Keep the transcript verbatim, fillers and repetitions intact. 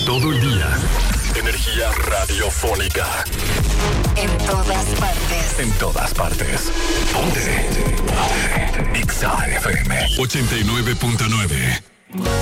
Todo el día. Energía radiofónica. En todas partes. En todas partes. Ponte. Ponte. Exa F M ochenta y nueve punto nueve.